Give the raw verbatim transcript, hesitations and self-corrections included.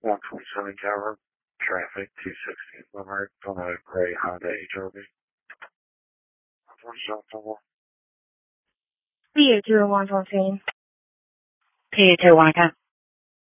one twenty-seven Calvert, traffic two sixty Limerick, on a gray Honda H R V. forty-seven P eight zero one fourteen. P eight two one, okay.